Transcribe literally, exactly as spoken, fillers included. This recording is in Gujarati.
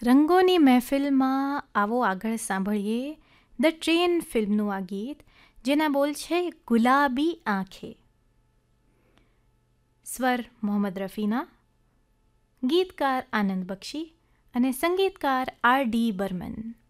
રંગોની મહેફિલમાં આવો આગળ સાંભળીએ ધ ટ્રેન ફિલ્મનું આ ગીત, જેના બોલ છે ગુલાબી આંખે. સ્વર મોહમ્મદ રફીના, ગીતકાર આનંદ બક્ષી અને સંગીતકાર આર ડી બર્મન.